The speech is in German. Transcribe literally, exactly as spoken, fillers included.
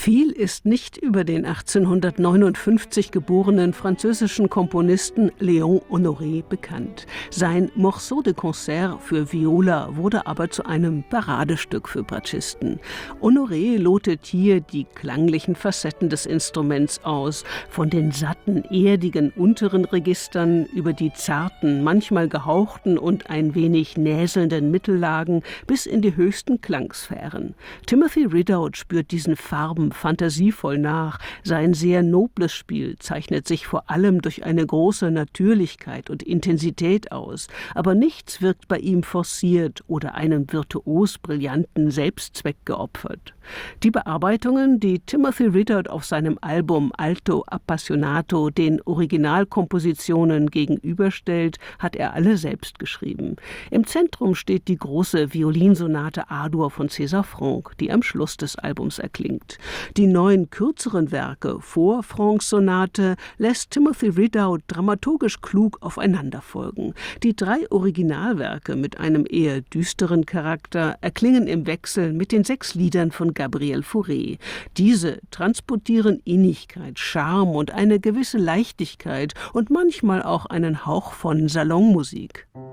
Viel ist nicht über den achtzehnhundertneunundfünfzig geborenen französischen Komponisten Léon Honoré bekannt. Sein Morceau de Concert für Viola wurde aber zu einem Paradestück für Bratschisten. Honoré lotet hier die klanglichen Facetten des Instruments aus, von den satten, erdigen unteren Registern über die zarten, manchmal gehauchten und ein wenig näselnden Mittellagen bis in die höchsten Klangsphären. Timothy Ridout spürt diesen Farben fantasievoll nach. Sein sehr nobles Spiel zeichnet sich vor allem durch eine große Natürlichkeit und Intensität aus. Aber nichts wirkt bei ihm forciert oder einem virtuos brillanten Selbstzweck geopfert. Die Bearbeitungen, die Timothy Ridout auf seinem Album Alto Appassionato den Originalkompositionen gegenüberstellt, hat er alle selbst geschrieben. Im Zentrum steht die große Violinsonate A-Dur von César Franck, die am Schluss des Albums erklingt. Die neun kürzeren Werke vor Francks Sonate lässt Timothy Ridout dramaturgisch klug aufeinander folgen. Die drei Originalwerke mit einem eher düsteren Charakter erklingen im Wechsel mit den sechs Liedern von Gabriel Fauré. Diese transportieren Innigkeit, Charme und eine gewisse Leichtigkeit und manchmal auch einen Hauch von Salonmusik.